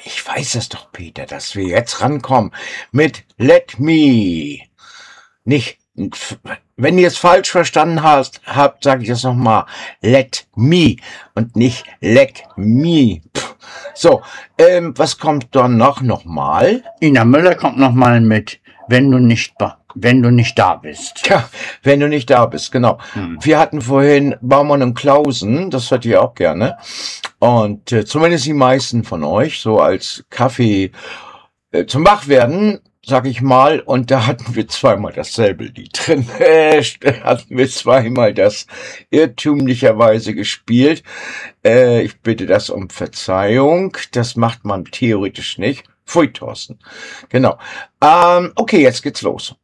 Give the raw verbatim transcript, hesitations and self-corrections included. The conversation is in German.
Ich weiß es doch, Peter, dass wir jetzt rankommen mit Let Me. Nicht, wenn ihr es falsch verstanden hast, habt, sage ich es nochmal, Let Me und nicht Let Me. Pff. So, ähm, was kommt dann noch nochmal? Ina Müller kommt nochmal mit, wenn du nicht, wenn du nicht da bist. Tja, wenn du nicht da bist, genau. Hm. Wir hatten vorhin Baumann und Klausen, das hört ihr auch gerne. Und äh, zumindest die meisten von euch, so als Kaffee äh, zum Wachwerden, sag ich mal, und da hatten wir zweimal dasselbe Lied drin. Äh, hatten wir zweimal das irrtümlicherweise gespielt. Äh, ich bitte das um Verzeihung. Das macht man theoretisch nicht. Pfui, Thorsten. Genau. Ähm, okay, jetzt geht's los.